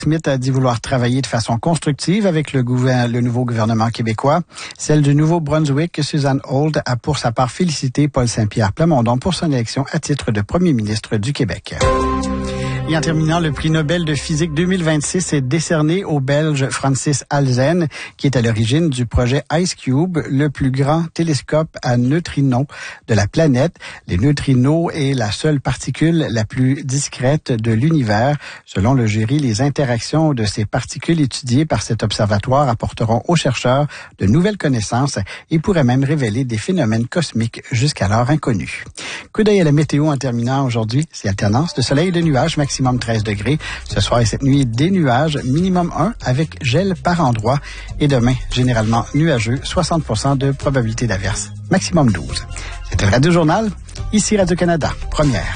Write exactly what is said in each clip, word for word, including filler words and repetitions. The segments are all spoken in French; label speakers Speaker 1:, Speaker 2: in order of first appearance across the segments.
Speaker 1: Smith a dit vouloir travailler de façon constructive avec le, gouver- le nouveau gouvernement québécois. Celle du Nouveau-Brunswick, Suzanne Holt, a pour sa part félicité Paul Saint-Pierre Plamondon pour son élection à titre de premier ministre du Québec. Et en terminant, le prix Nobel de physique deux mille vingt-six est décerné au Belge Francis Halzen, qui est à l'origine du projet IceCube, le plus grand télescope à neutrinos de la planète. Les neutrinos est la seule particule la plus discrète de l'univers. Selon le jury, les interactions de ces particules étudiées par cet observatoire apporteront aux chercheurs de nouvelles connaissances et pourraient même révéler des phénomènes cosmiques jusqu'alors inconnus. Coup d'œil à la météo en terminant aujourd'hui, c'est alternance de soleil et de nuages, maximum treize degrés. Ce soir et cette nuit, des nuages, minimum un avec gel par endroit. Et demain, généralement nuageux, soixante pour cent de probabilité d'averse, maximum douze. C'était le Radio Journal, ici Radio-Canada, première.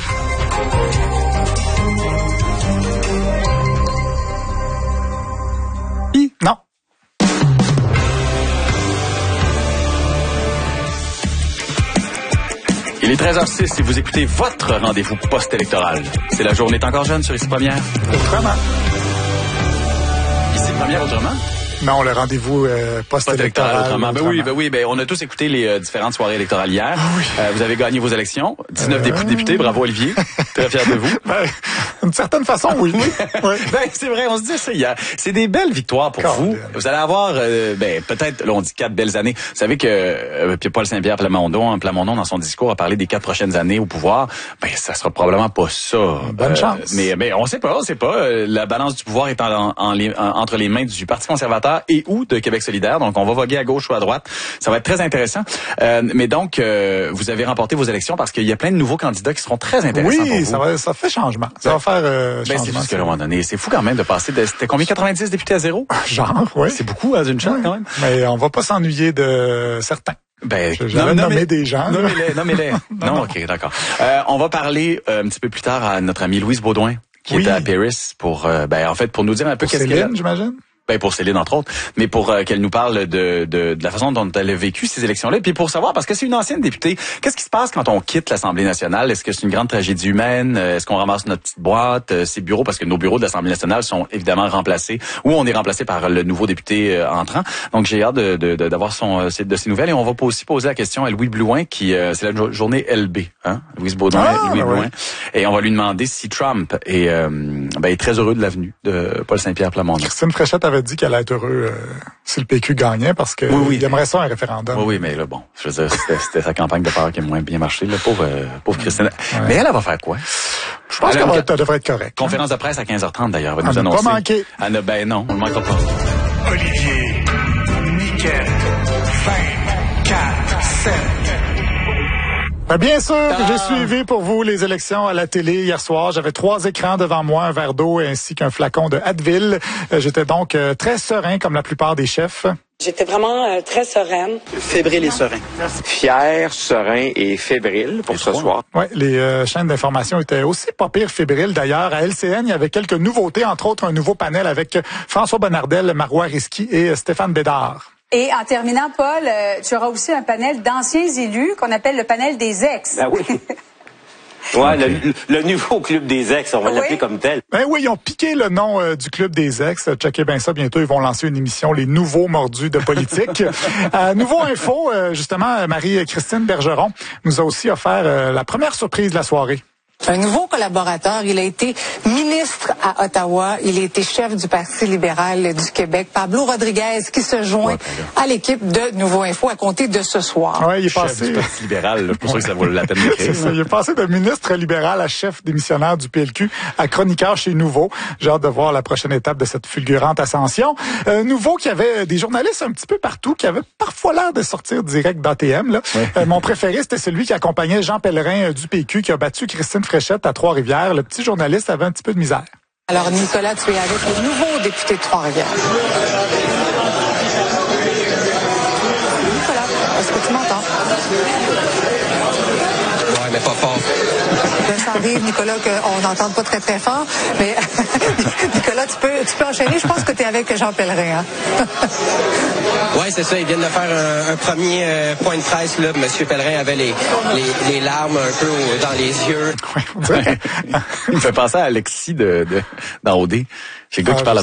Speaker 2: Non.
Speaker 3: Il est treize heures six et vous écoutez votre rendez-vous post-électoral. C'est la journée est encore jeune sur Ici Première.
Speaker 2: Autrement.
Speaker 3: Ici Première autrement?
Speaker 2: Non, le rendez-vous euh, post-électoral.
Speaker 3: Post-électoral autrement. Ben oui, ben oui, ben on a tous écouté les euh, différentes soirées électorales hier.
Speaker 2: Ah oui.
Speaker 3: Euh, vous avez gagné vos élections. dix-neuf
Speaker 2: euh...
Speaker 3: députés, bravo Olivier. Très fier de vous.
Speaker 2: Ben, d'une certaine façon, oui. oui.
Speaker 3: Ben c'est vrai, on se dit ça hier. C'est des belles victoires pour
Speaker 2: God.
Speaker 3: vous. Vous allez avoir, euh, ben peut-être, là on dit quatre belles années. Vous savez que euh, Paul Saint-Pierre Plamondon, Plamondon dans son discours a parlé des quatre prochaines années au pouvoir. Ben ça sera probablement pas ça.
Speaker 2: Bonne
Speaker 3: euh,
Speaker 2: chance.
Speaker 3: Mais mais on sait pas, on sait pas. La balance du pouvoir est en, en, en, en, entre les mains du Parti conservateur et ou de Québec solidaire. Donc on va voguer à gauche ou à droite. Ça va être très intéressant. Euh, mais donc euh, vous avez remporté vos élections parce qu'il y a plein de nouveaux candidats qui seront très intéressants
Speaker 2: oui,
Speaker 3: pour vous.
Speaker 2: ça va, ça fait changement. Ça va faire euh,
Speaker 3: ben,
Speaker 2: changement.
Speaker 3: c'est juste qu'à un moment donné, c'est fou quand même de passer de, c'était combien, quatre-vingt-dix députés à zéro?
Speaker 2: Genre, oui.
Speaker 3: C'est beaucoup à une chance
Speaker 2: oui.
Speaker 3: quand même.
Speaker 2: Mais on va pas s'ennuyer de certains.
Speaker 3: Ben,
Speaker 2: je vais nommer des gens.
Speaker 3: Nommez-les, nommez-les. non, non, ok, d'accord. Euh, on va parler euh, un petit peu plus tard à notre amie Louise Baudouin, qui
Speaker 2: oui.
Speaker 3: est à Paris pour, euh, ben, en fait, pour nous dire un peu
Speaker 2: pour
Speaker 3: qu'est-ce
Speaker 2: Céline,
Speaker 3: qu'elle a...
Speaker 2: j'imagine.
Speaker 3: Ben pour Céline entre autres, mais pour euh, qu'elle nous parle de, de de la façon dont elle a vécu ces élections-là, puis pour savoir parce que c'est une ancienne députée, qu'est-ce qui se passe quand on quitte l'Assemblée nationale? Est-ce que c'est une grande tragédie humaine? Est-ce qu'on ramasse notre petite boîte, euh, ses bureaux, parce que nos bureaux de l'Assemblée nationale sont évidemment remplacés, ou on est remplacé par le nouveau député euh, entrant. Donc j'ai hâte de, de, de d'avoir son euh, de ces nouvelles et on va aussi poser la question à Louis Blouin qui euh, c'est la journée L B, hein, Louise Baudouin,
Speaker 2: ah,
Speaker 3: Louis
Speaker 2: ben
Speaker 3: Blouin,
Speaker 2: oui.
Speaker 3: et on va lui demander si Trump est euh, ben, est très heureux de l'avenue de Paul Saint-Pierre Plamondon.
Speaker 2: Christine Fréchette avait dit qu'elle allait être heureuse Euh, si le P Q gagnait parce que
Speaker 3: oui, oui.
Speaker 2: il aimerait ça un référendum.
Speaker 3: Oui, oui, mais là, bon, je veux dire, c'était, c'était sa campagne de peur qui a moins bien marché, là, pauvre, euh, pauvre Christine. Ouais. Mais elle, elle va faire quoi?
Speaker 2: Je pense elle qu'elle va, elle devrait être correcte.
Speaker 3: Conférence
Speaker 2: hein?
Speaker 3: de presse à quinze heures trente, d'ailleurs, elle va
Speaker 2: elle
Speaker 3: nous annoncer.
Speaker 2: Pas manqué.
Speaker 3: Elle ne, ben non, on ne manquera pas.
Speaker 4: Olivier, Niquette, vingt, quatre, sept.
Speaker 2: Ben bien sûr que j'ai suivi pour vous les élections à la télé hier soir. J'avais trois écrans devant moi, un verre d'eau ainsi qu'un flacon de Advil. J'étais donc euh, très serein comme la plupart des chefs.
Speaker 5: J'étais vraiment euh, très sereine.
Speaker 6: Fébrile et serein. Fier, serein et fébrile pour ce soir.
Speaker 2: Oui, les euh, chaînes d'information étaient aussi pas pire fébriles. D'ailleurs, à L C N, il y avait quelques nouveautés, entre autres un nouveau panel avec François Bonnardel, Marois Risky et Stéphane Bédard.
Speaker 7: Et en terminant, Paul, euh, tu auras aussi un panel d'anciens élus qu'on appelle le panel des ex.
Speaker 6: Ah oui. Ouais, okay. le, le nouveau club des ex, on va oui. l'appeler comme tel.
Speaker 2: Ben oui, ils ont piqué le nom euh, du club des ex. Checkez bien ça, bientôt ils vont lancer une émission, les nouveaux mordus de politique. euh, nouveau info, euh, justement, Marie-Christine Bergeron nous a aussi offert euh, la première surprise de la soirée.
Speaker 8: Un nouveau collaborateur, il a été ministre à Ottawa, il a été chef du Parti libéral du Québec, Pablo Rodriguez, qui se joint ouais, à l'équipe de Nouveau Info à compter de ce soir.
Speaker 2: Ouais, il est
Speaker 3: chef
Speaker 2: passé...
Speaker 3: du Parti libéral, c'est pour ça que ça vaut la peine d'écrire.
Speaker 2: Il est passé de ministre libéral à chef démissionnaire du P L Q à chroniqueur chez Nouveau. J'ai hâte de voir la prochaine étape de cette fulgurante ascension. Euh, Nouveau qui avait des journalistes un petit peu partout, qui avaient parfois l'air de sortir direct d'A T M. Là. Ouais. Euh, mon préféré, c'était celui qui accompagnait Jean Pellerin euh, du P Q, qui a battu Christine Fréchette à Trois-Rivières. Le petit journaliste avait un petit peu de misère.
Speaker 8: Alors, Nicolas, tu es avec le nouveau député de Trois-Rivières. Nicolas, est-ce que tu m'entends?
Speaker 9: Ouais, mais pas fort.
Speaker 8: Ça arrive, Nicolas, qu'on n'entende pas très, très fort. Mais Nicolas, tu peux, tu peux enchaîner. Je pense que tu es avec Jean Pellerin. Hein?
Speaker 9: Oui, c'est ça. Ils viennent de faire un, un premier euh, point de presse. Là. Monsieur Pellerin avait les, les, les larmes un peu au, dans les yeux.
Speaker 3: Il me fait penser à Alexis de, de, dans O D. C'est le gars ah, qui parle à